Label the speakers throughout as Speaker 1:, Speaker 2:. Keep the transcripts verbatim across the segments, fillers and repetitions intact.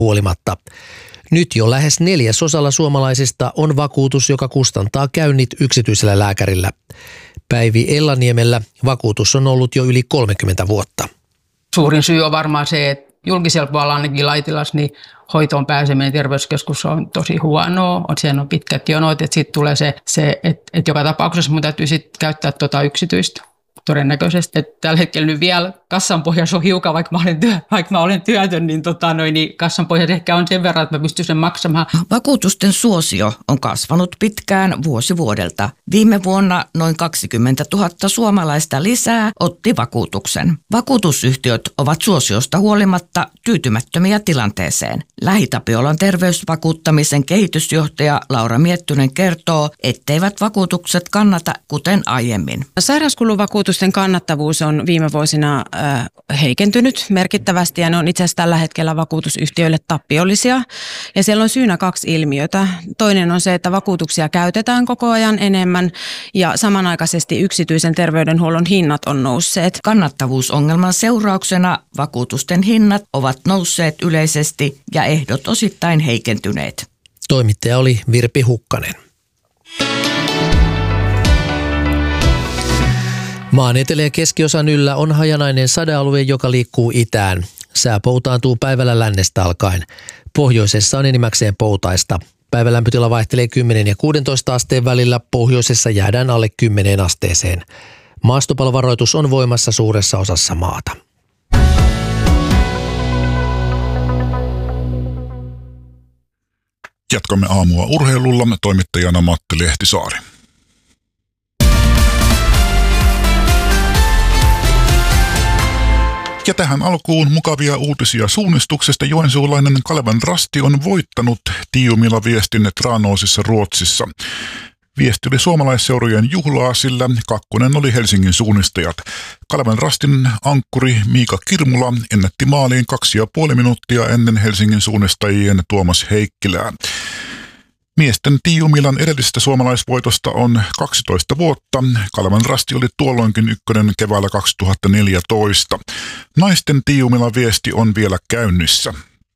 Speaker 1: huolimatta. Nyt jo lähes neljäsosalla suomalaisista on vakuutus, joka kustantaa käynnit yksityisellä lääkärillä. Päivi Ellaniemellä vakuutus on ollut jo yli kolmekymmentä vuotta.
Speaker 2: Suurin syy on varmaan se, että julkisella puolella ainakin Laitilassa niin hoitoon pääseminen terveyskeskus on tosi huonoa. Siellä on pitkät jonot, että sitten tulee se, se että, että joka tapauksessa mun täytyy sitten käyttää tuota yksityistä. Todennäköisesti, että tällä hetkellä nyt vielä kassan pohjassa on hiukan, vaikka mä olen, työ, vaikka mä olen työtön, niin, tota, noin, niin kassan pohjassa ehkä on sen verran, että mä pystyn sen maksamaan.
Speaker 3: Vakuutusten suosio on kasvanut pitkään vuosi vuodelta. Viime vuonna noin kaksikymmentätuhatta suomalaista lisää otti vakuutuksen. Vakuutusyhtiöt ovat suosiosta huolimatta tyytymättömiä tilanteeseen. Lähi-Tapiolan terveysvakuuttamisen kehitysjohtaja Laura Miettunen kertoo, etteivät vakuutukset kannata kuten aiemmin.
Speaker 4: Sairauskuluvakuutusten kannattavuus on viime vuosina äh, heikentynyt merkittävästi ja ne on itse asiassa tällä hetkellä vakuutusyhtiöille tappiollisia. Ja siellä on syynä kaksi ilmiötä. Toinen on se, että vakuutuksia käytetään koko ajan enemmän ja samanaikaisesti yksityisen terveydenhuollon hinnat on nousseet.
Speaker 3: Kannattavuusongelman seurauksena vakuutusten hinnat ovat nousseet yleisesti ja ehdot osittain heikentyneet.
Speaker 1: Toimittaja oli Virpi Hukkanen. Maan etelä- ja keskiosan yllä on hajanainen sadealue, joka liikkuu itään. Sää poutaantuu päivällä lännestä alkaen. Pohjoisessa on enimmäkseen poutaista. Päivälämpötila vaihtelee kymmenen ja kuusitoista asteen välillä, pohjoisessa jäädään alle kymmeneen asteeseen. Maastopalovaroitus on voimassa suuressa osassa maata.
Speaker 5: Jatkamme aamua urheilulla, toimittajana Matti Lehtisaari. Ja tähän alkuun mukavia uutisia suunnistuksesta. Joensuulainen Kalevan Rasti on voittanut Tiiumila viestin Tranåsissa Ruotsissa. Viesti oli suomalaisseurojen juhlaa, sillä kakkonen oli Helsingin suunnistajat. Kalevan Rastin ankkuri Miika Kirmula ennätti maaliin kaksi ja puoli minuuttia ennen Helsingin suunnistajien Tuomas Heikkilää. Miesten Tiiumilan edellisestä suomalaisvoitosta on kaksitoista vuotta. Kalevan Rasti oli tuolloinkin ykkönen keväällä kaksituhattaneljätoista. Naisten Tiiumilan viesti on vielä käynnissä.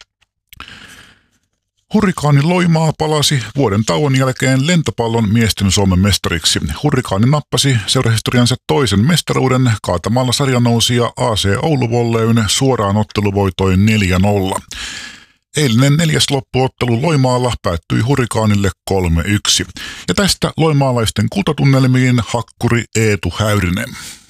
Speaker 5: Hurrikaani Loimaa palasi vuoden tauon jälkeen lentopallon miesten Suomen mestariksi. Hurrikaani nappasi seurahistoriansa toisen mestaruuden kaatamalla sarjanousia A C Oulu Volleyn suoraan otteluvoitoin neljä nolla. Eilinen neljäs loppuottelu Loimaalla päättyi Hurrikaanille kolme yksi. Ja tästä loimaalaisten kultatunnelmiin hakkuri Eetu Häyrinen.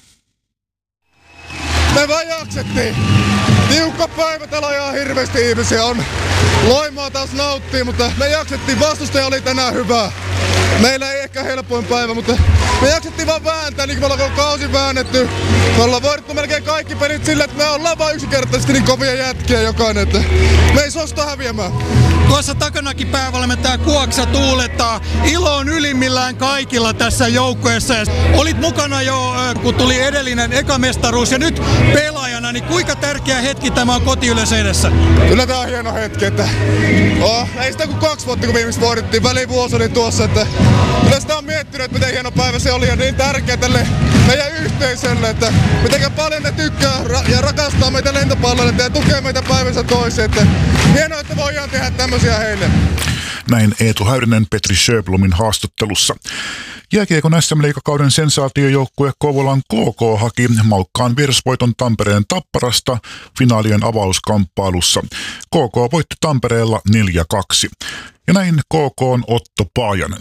Speaker 6: Me vaan jaksettiin. Tiukka päivä, täällä ajaa hirveästi ihmisiä on. Loimaa taas nauttii, mutta me jaksettiin. Vastustaja oli tänään hyvä. Meillä ei ehkä helpoin päivä, mutta me jaksettiin vaan vääntää, niin kuin me ollaan koko kausi väännetty. Me ollaan voitettu melkein kaikki pelit sillä, että me ollaan vaan yksinkertaisesti niin kovia jätkiä jokainen, että me ei suosta häviämään.
Speaker 7: Tuossa takanakin päävalmentaja Kuoksa tuulettaa. Ilo on ylimmillään kaikilla tässä joukkueessa. Olit mukana jo, kun tuli edellinen ekamestaruus ja nyt pelaajana, niin kuinka tärkeä hetki tämä on kotiyleisön edessä?
Speaker 6: Kyllä tämä on hieno hetki, että oh, ei sitä kuin kaksi vuotta, kun viimeksi voidettiin. Välivuosi oli tuossa, että kyllä sitä on miettinyt, että miten hieno päivä se oli ja niin tärkeä tälle meidän yhteisölle, että miten paljon ne tykkää ja rakastaa meitä lentopalloilijoita ja tukee meitä päivänsä toiseen. Että hienoa, että voidaan tehdä tämmöisiä heille.
Speaker 5: Näin Eetu Häyrinen Petri Sjöblomin haastattelussa. Jääkiekon S M-liigakauden sensaatiojoukkue Kouvolan K K haki maukkaan vierasvoiton Tampereen Tapparasta finaalien avauskamppailussa. K K voitti Tampereella neljä kaksi. Ja näin K K:n Otto Paajanen.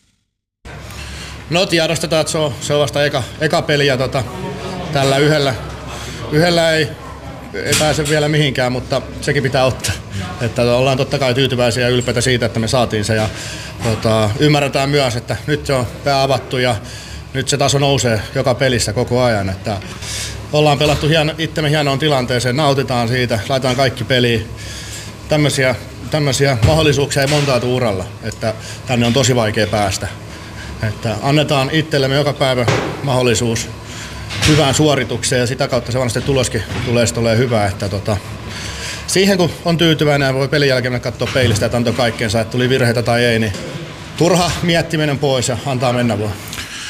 Speaker 8: No tiedostetaan, että se on, se on vasta eka, eka peli ja tota, tällä yhdellä, yhdellä ei, ei pääse vielä mihinkään, mutta sekin pitää ottaa. Että ollaan totta kai tyytyväisiä ja ylpeitä siitä, että me saatiin se ja tota, ymmärretään myös, että nyt se on pää avattu ja nyt se taso nousee joka pelissä koko ajan. Että ollaan pelattu hieno, itsemme hienoon tilanteeseen, nautitaan siitä, laitetaan kaikki peliin. Tämmöisiä, tämmöisiä mahdollisuuksia ei montaa tule uralla, että tänne on tosi vaikea päästä. Että annetaan itsellemme joka päivä mahdollisuus hyvään suoritukseen ja sitä kautta se varmasti tuloskin tulee tulee hyvä. Että tota, siihen kun on tyytyväinen ja voi pelin jälkeen katsoa peilistä, että antoi kaikkeensa, että tuli virheitä tai ei, niin turha miettiminen pois ja antaa mennä vaan.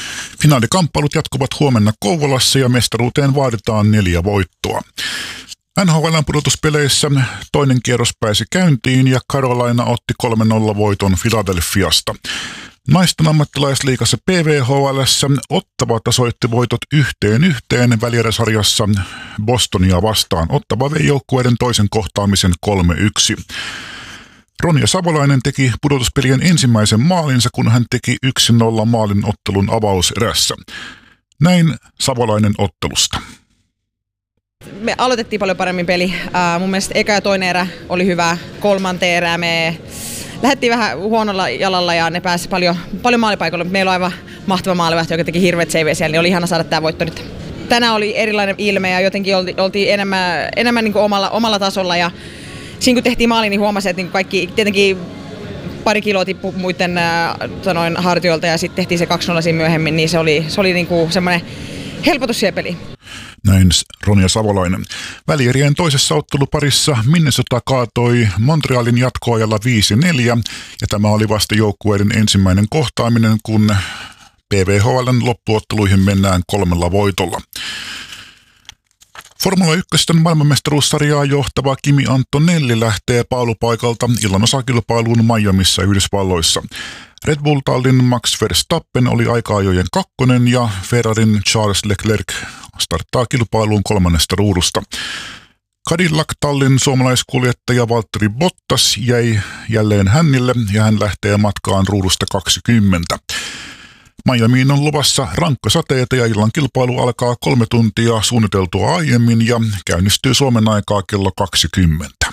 Speaker 5: Finaalikamppailut jatkuvat huomenna Kouvolassa ja mestaruuteen vaaditaan neljä voittoa. N H L:n pudotuspeleissä toinen kierros pääsi käyntiin ja Carolina otti kolme nolla voiton Philadelphiasta. Naisten ammattilaisliigassa P V H L:ssä Ottava tasoitti voitot yhteen yhteen välieräsarjassa Bostonia vastaan. Ottava vei joukkueiden toisen kohtaamisen kolme yksi. Ronja Savolainen teki pudotuspelien ensimmäisen maalinsa, kun hän teki yksi nolla maalin ottelun avauserässä. Näin Savolainen ottelusta.
Speaker 9: Me aloitettiin paljon paremmin peli. Äh, mun mielestä eka ja toinen erä oli hyvä. Kolmanteen erää me lähdettiin vähän huonolla jalalla ja ne pääsi paljon, paljon maalipaikoille. Meillä on aivan mahtava maalivahti, joka teki hirveät seivejä siellä, niin oli ihana saada tämä voitto nyt. Tänään oli erilainen ilme ja jotenkin oltiin, oltiin enemmän, enemmän niin kuin omalla, omalla tasolla. Ja siinä kun tehtiin maali, niin huomasin, että niin kaikki tietenkin pari kiloa tippui muiden äh, sanoin, hartioilta ja sitten tehtiin se kaksi nolla siinä myöhemmin, niin se oli, se oli niin kuin semmoinen helpotus siihen peliin.
Speaker 5: Näin Ronja Savolainen. Välierien toisessa otteluparissa Minnesota kaatoi Montrealin jatkoajalla viisi neljä ja tämä oli vasta joukkueiden ensimmäinen kohtaaminen, kun P V H L:n loppuotteluihin mennään kolmella voitolla. Formula yksi maailmanmestaruussarjaa johtava Kimi Antonelli lähtee paalupaikalta illanosakilpailuun Miamissa Yhdysvalloissa. Red Bull-tallin Max Verstappen oli aika-ajojen kakkonen ja Ferrarin Charles Leclerc starttaa kilpailuun kolmannesta ruudusta. Cadillac-tallin suomalaiskuljettaja Valtteri Bottas jäi jälleen hännille ja hän lähtee matkaan ruudusta kaksikymmentä. Miamiin on luvassa rankka sateita ja illan kilpailu alkaa kolme tuntia suunniteltua aiemmin ja käynnistyy Suomen aikaa kello kaksikymmentä.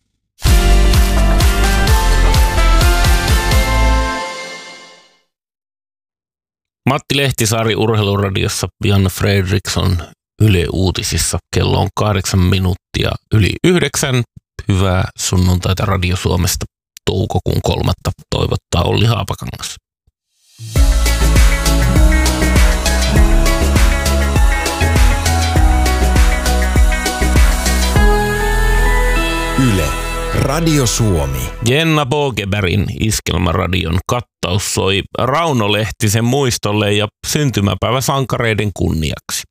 Speaker 10: Matti Lehtisaari Urheiluradiossa, Janne Fredriksson Yle Uutisissa. Kello on kahdeksan minuuttia yli yhdeksän. Hyvää sunnuntaita Radio Suomesta toukokuun kolmatta toivottaa Olli Haapakangas.
Speaker 11: Yle, Radio Suomi.
Speaker 10: Jenna Bogebergin Iskelmäradion kattaus soi Rauno Lehtisen muistolle ja syntymäpäiväsankareiden kunniaksi.